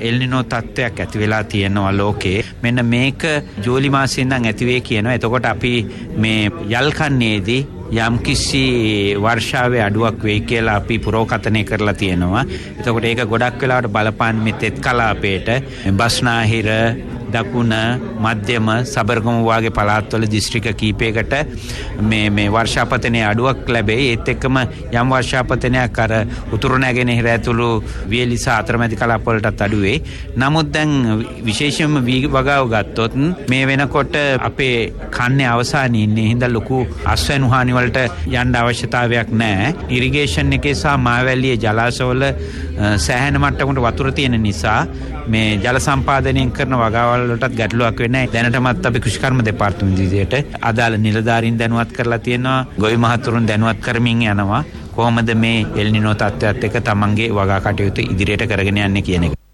එල්නිනෝ තත්ත්වයක් ඇති වෙලා තියෙනවා ලෝකේ. මෙන්න මේක ජූලි මාසයෙන් ඉඳන් ඇති වෙයි කියනවා. එතකොට අපි මේ යල්කන්නේදී යම්කිසි වර්ෂාවේ අඩුවක් වෙයි කියලා අපි පුරෝකථනය කරලා තියෙනවා. එතකොට ඒක ගොඩක් වෙලාවට බලපාන මේ තෙත් කලාපයට බස්නාහිර දකුණ මධ්‍යම සබරගමු වගේ පළාත්වල දිස්ත්‍රික්ක කීපයකට මේ වර්ෂාපතනයේ අඩුවක් ලැබෙයි. ඒත් එක්කම යම් වර්ෂාපතනයක් අර උතුරු නැගෙනහිර ඇතුළු වියලි සහ අතරමැදි කලාප වලටත් අඩු වෙයි. නමුත් දැන් විශේෂයෙන්ම වගාව ගත්තොත් මේ වෙනකොට අපේ කන්නේ අවසානයේ ඉන්නේ හින්දා ලොකු අස්වැනු හානි වලට යන්න අවශ්‍යතාවයක් නැහැ. ඉරිගේෂන් එකේ සහ මාවැල්ලියේ ජලාශවල සෑහෙන මට්ටමකට වතුර තියෙන නිසා මේ ජල සම්පාදනය කරන වගාවල් වලටත් ගැටලුවක් වෙන්නේ නැහැ. දැනටමත් අපි කෘෂිකර්ම දෙපාර්තමේන්තුවේට අදාළ නිලධාරීන් දැනුවත් කරලා තියෙනවා. ගොවි මහතුරුන් දැනුවත් කරමින් යනවා. කොහොමද මේ එල්නිනෝ තත්ත්වයත් එක්ක තමන්ගේ වගා කටයුතු ඉදිරියට කරගෙන යන්නේ කියන එක.